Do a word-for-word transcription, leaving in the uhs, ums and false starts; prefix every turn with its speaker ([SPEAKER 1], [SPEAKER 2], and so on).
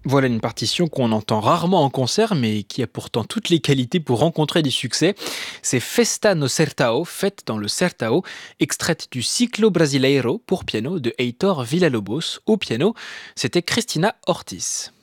[SPEAKER 1] Voilà une partition qu'on entend rarement en concert, mais qui a pourtant toutes les qualités pour rencontrer du succès. C'est Festa no Sertão, fête dans le Sertão, extraite du Ciclo Brasileiro pour piano de Heitor Villa-Lobos. Au piano, c'était Cristina Ortiz.